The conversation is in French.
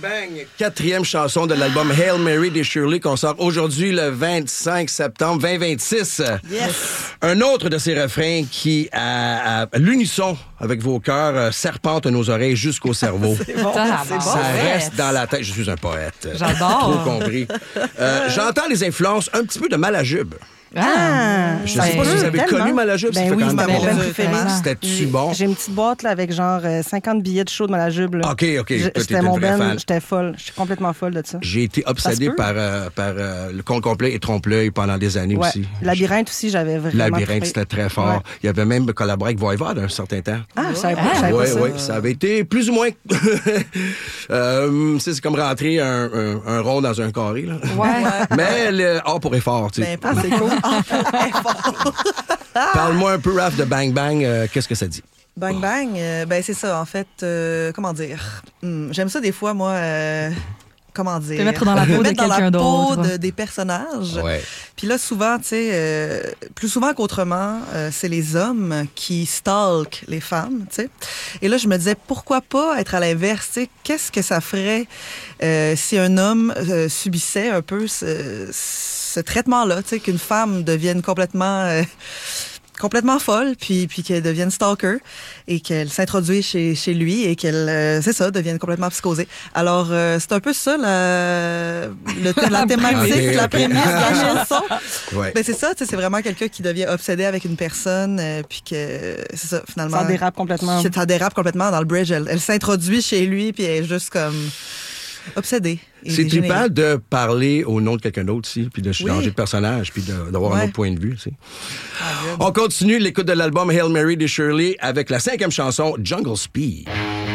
Bang, 4e chanson de l'album Hail Mary des Shirley qu'on sort aujourd'hui le 25 septembre 2026. Yes! Un autre de ces refrains qui, à l'unisson avec vos cœurs, serpente nos oreilles jusqu'au cerveau. C'est bon, c'est bon. Ça reste dans la tête. Je suis un poète. J'adore. Trop compris. J'entends les influences un petit peu de Malajube. Je sais pas si vous avez connu Malajube. Ben oui, c'est ma boîte préférée. C'était-tu bon? J'ai une petite boîte là, avec genre 50 billets de show de Malajube. Là. OK. C'était mon ben, j'étais folle. Je suis complètement folle de ça. J'ai été obsédé par le Conte complet et Trompe-l'œil pendant des années aussi. Labyrinthe aussi, j'avais vraiment Labyrinthe, c'était très fort. Ouais. Il y avait même collaboré avec Voivode un certain temps. Ah, je savais pas ça. Oui, ça avait été plus ou moins... c'est comme rentrer un rond dans un carré. Là. Ouais. Mais le A pour effort, tu sais. C'est cool. Parle-moi un peu, Raph, de Bang Bang. Qu'est-ce que ça dit? Bang Bang, c'est ça, en fait. Comment dire? J'aime ça des fois, moi... comment dire? Te mettre dans la peau de quelqu'un d'autre. Des personnages. Ouais. Puis là, souvent, tu sais, plus souvent qu'autrement, c'est les hommes qui stalkent les femmes, tu sais. Et là, je me disais, pourquoi pas être à l'inverse, tu sais? Qu'est-ce que ça ferait si un homme subissait un peu ce traitement-là, tu sais, qu'une femme devienne complètement folle, puis qu'elle devienne stalker et qu'elle s'introduise chez lui et qu'elle, devienne complètement psychosée. Alors, c'est un peu ça la thématique, la prémisse de la chanson. Ouais. Ben, c'est ça, c'est vraiment quelqu'un qui devient obsédé avec une personne, puis que, c'est ça, finalement... Ça dérape complètement. Ça dérape complètement dans le bridge. Elle s'introduit chez lui, puis elle est juste comme... obsédée. C'est trippant de parler au nom de quelqu'un d'autre aussi, puis de changer de personnage, puis d'avoir un autre point de vue. Tu sais. On continue l'écoute de l'album Hail Mary des Shirley avec la 5e chanson, Jungle Speed.